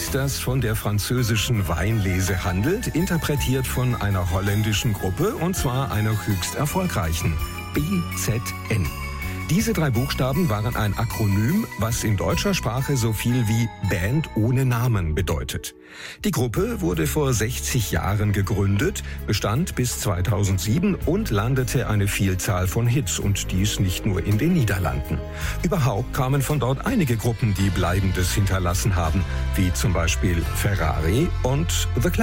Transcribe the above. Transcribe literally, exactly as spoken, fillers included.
das von der französischen Weinlese handelt, interpretiert von einer holländischen Gruppe, und zwar einer höchst erfolgreichen, B Z N. Diese drei Buchstaben waren ein Akronym, was in deutscher Sprache so viel wie Band ohne Namen bedeutet. Die Gruppe wurde vor sechzig Jahren gegründet, bestand bis zweitausendsieben und landete eine Vielzahl von Hits, und dies nicht nur in den Niederlanden. Überhaupt kamen von dort einige Gruppen, die Bleibendes hinterlassen haben, wie zum Beispiel Ferrari und The Clash.